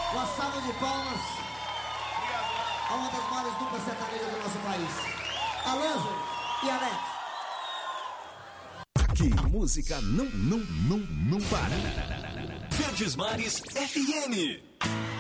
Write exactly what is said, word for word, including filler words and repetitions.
Uma salva de palmas a uma das maiores duplas sertanejas do nosso país, Alanjo e Alex. Aqui a música não, não, não, não para. Verdes Mares F M.